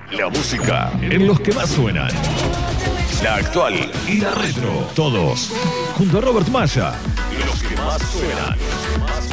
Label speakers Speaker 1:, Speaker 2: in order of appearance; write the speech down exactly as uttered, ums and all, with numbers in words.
Speaker 1: La música en los que más suenan. La actual y la retro. Todos junto a Robert Maya. Los que más suenan.